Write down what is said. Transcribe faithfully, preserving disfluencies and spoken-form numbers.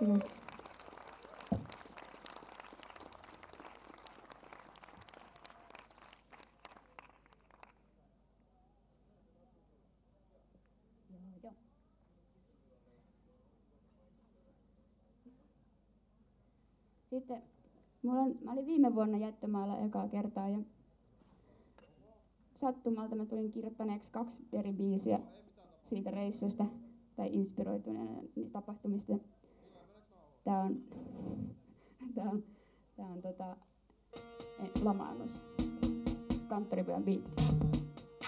Kiitos. Joo. Sitten mulla on, mä olin viime vuonna jättömaalla ekaa kertaa ja sattumalta mä tulin kirjoittaneeksi kaksi eri biisiä siitä reissusta tai inspiroituneena niistä tapahtumista. Tää on, tää on, tää on tota, Lamaannus, Kanttorivyön biitti.